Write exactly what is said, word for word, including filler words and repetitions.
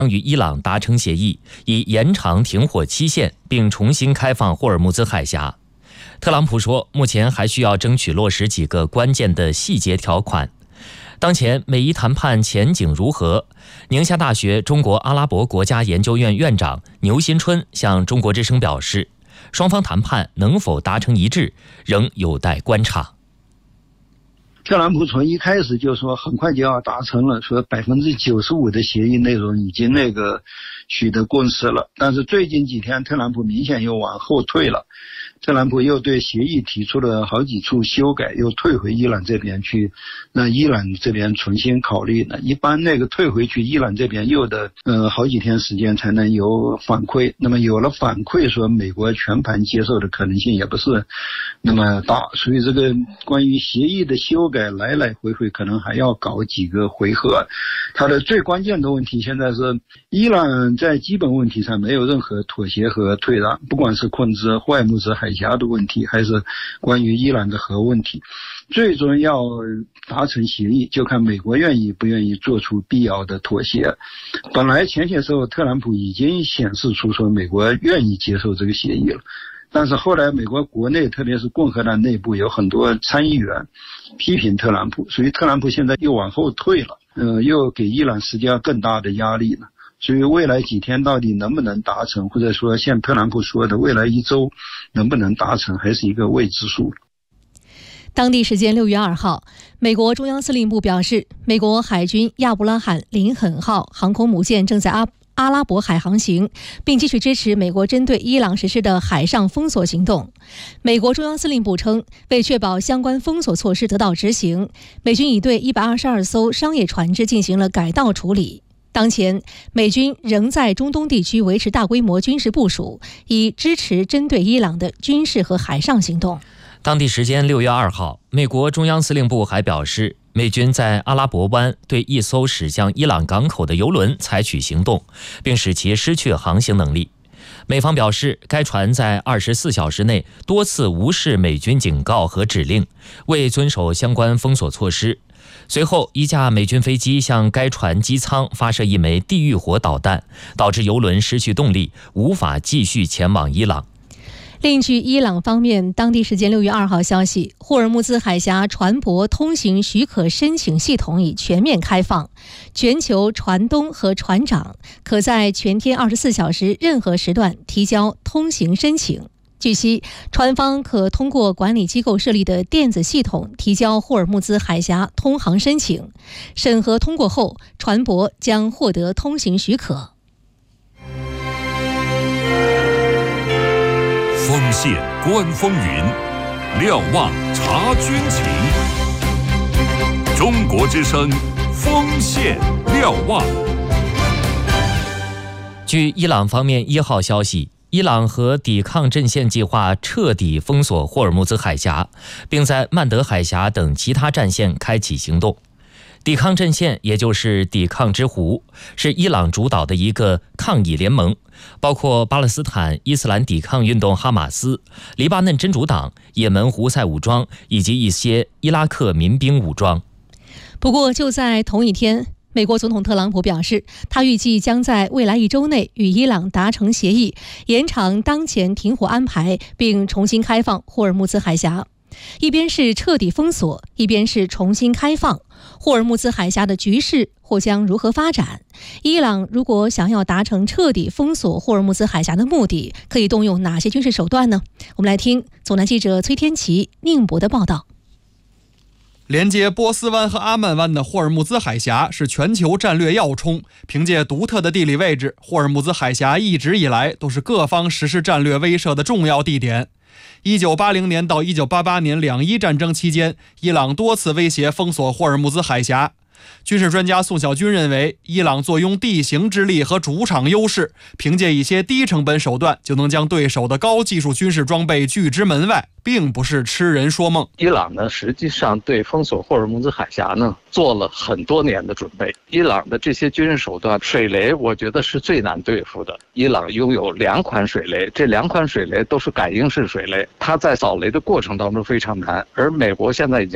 与伊朗达成协议，以延长停火期限，并重新开放霍尔木兹海峡。特朗普说，目前还需要争取落实几个关键的细节条款。当前美伊谈判前景如何？宁夏大学中国阿拉伯国家研究院院长牛新春向中国之声表示，双方谈判能否达成一致，仍有待观察。 特朗普从一开始就说很快就要达成了，说百分之九十五的协议内容已经那个取得共识了，但是最近几天特朗普明显又往后退了。特朗普又对协议提出了好几处修改，又退回伊朗这边去，让伊朗这边重新考虑呢。一般那个退回去，伊朗这边又得呃好几天时间才能有反馈。那么有了反馈，说美国全盘接受的可能性也不是那么大，所以这个关于协议的修改来来回回可能还要搞几个回合。它的最关键的问题现在是伊朗在基本问题上没有任何妥协和退让，不管是控制霍尔木兹海峡的问题，还是关于伊朗的核问题，最终要达成协议，就看美国愿意不愿意做出必要的妥协。本来前些时候特朗普已经显示出说美国愿意接受这个协议了，但是后来美国国内特别是共和党内部有很多参议员批评特朗普，所以特朗普现在又往后退了，呃，又给伊朗施加更大的压力了。所以未来几天到底能不能达成，或者说像特朗普说的未来一周能不能达成，还是一个未知数。 当地时间六月二号，美国中央司令部表示，美国海军亚伯拉罕·林肯号航空母舰正在阿阿拉伯海航行，并继续支持美国针对伊朗实施的海上封锁行动。美国中央司令部称，为确保相关封锁措施得到执行，美军已对一百二十二艘商业船只进行了改道处理。当前，美军仍在中东地区维持大规模军事部署，以支持针对伊朗的军事和海上行动。 当地时间六月二号，美国中央司令部还表示，美军在阿拉伯湾对一艘驶向伊朗港口的油轮采取行动，并使其失去航行能力。美方表示，该船在二十四小时内多次无视美军警告和指令，未遵守相关封锁措施。随后，一架美军飞机向该船机舱发射一枚地狱火导弹，导致油轮失去动力，无法继续前往伊朗。 另据伊朗方面当地时间六月二号消息，霍尔木兹海峡船舶通行许可申请系统已全面开放，全球船东和船长可在全天二十四小时任何时段提交通行申请。据悉，船方可通过管理机构设立的电子系统提交霍尔木兹海峡通航申请，审核通过后，船舶将获得通行许可。 锋线观风云，瞭望察军情。中国之声，锋线瞭望。 据伊朗方面一号消息，伊朗和抵抗阵线计划彻底封锁霍尔木兹海峡，并在曼德海峡等其他战线开启行动。抵抗阵线，也就是抵抗之湖，是伊朗主导的一个抗议联盟，包括巴勒斯坦伊斯兰抵抗运动哈马斯、黎巴嫩真主党、也门胡塞武装以及一些伊拉克民兵武装。 不过就在同一天，美国总统特朗普表示，他预计将在未来一周内与伊朗达成协议，延长当前停火安排，并重新开放霍尔木兹海峡。一边是彻底封锁，一边是重新开放，霍尔木兹海峡的局势或将如何发展？伊朗如果想要达成彻底封锁霍尔木兹海峡的目的，可以动用哪些军事手段呢？我们来听总台记者崔天琪、宁博的报道。 连接波斯湾和阿曼湾的霍尔木兹海峡是全球战略要冲，凭借独特的地理位置，霍尔木兹海峡一直以来都是各方实施战略威慑的重要地点。一九八零年到一九八八年两伊战争期间，伊朗多次威胁封锁霍尔木兹海峡。军事专家宋小军认为，伊朗坐拥地形之力和主场优势，凭借一些低成本手段就能将对手的高技术军事装备拒之门外，并不是痴人说梦。 伊朗呢，实际上对封锁霍尔木兹海峡呢做了很多年的准备。伊朗的这些军事手段，水雷我觉得是最难对付的。伊朗拥有两款水雷，这两款水雷都是感应式水雷，它在扫雷的过程当中非常难，而美国现在已经